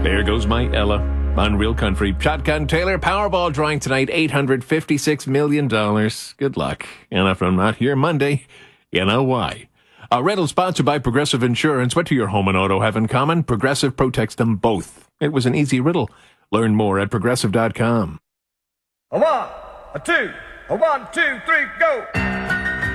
There goes my Ella. Unreal Country. Shotgun Taylor Powerball drawing tonight, $856 million. Good luck. And if I'm not here Monday, you know why. A riddle sponsored by Progressive Insurance. What do your home and auto have in common? Progressive protects them both. It was an easy riddle. Learn more at Progressive.com. A one, a two, 1, 2, 3, go!